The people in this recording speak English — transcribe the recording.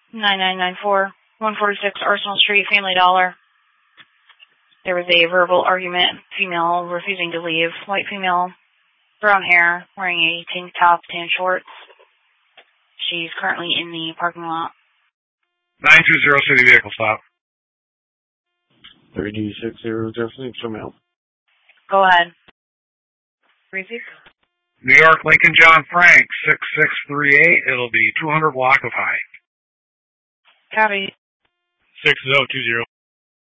9994, 146 Arsenal Street, Family Dollar. There was a verbal argument, female refusing to leave, white female, brown hair, wearing a tank top, tan shorts. She's currently in the parking lot. 920 City Vehicle Stop. 3D60 Jefferson, show mail. Go ahead. Receive. New York, Lincoln John Frank, 6638. It'll be 200 block of high. Copy. 6020.